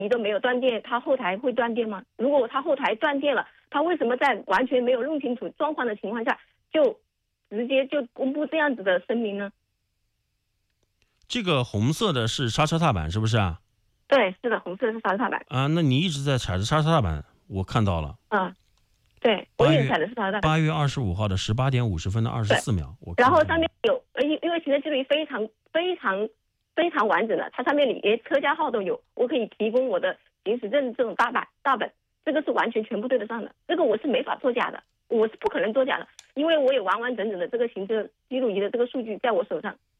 仪都没有断电，它后台会断电吗？如果它后台断电了，它为什么在完全没有弄清楚状况的情况下，就直接就公布这样子的声明呢？ 这个红色的是刹车踏板是不是啊？ 对，是的，红色的是刹车踏板。 啊，那你一直在踩着刹车踏板，我看到了。 对，我也踩的是刹车踏板。 8月25号的18点50分的24秒， 然后上面有，因为行车记录仪非常完整的，它上面连车架号都有，我可以提供我的行驶证这种大本，这个是完全全部对得上的，这个我是没法作假的，我是不可能作假的，因为我有完完整整的这个行车记录仪的这个数据在我手上。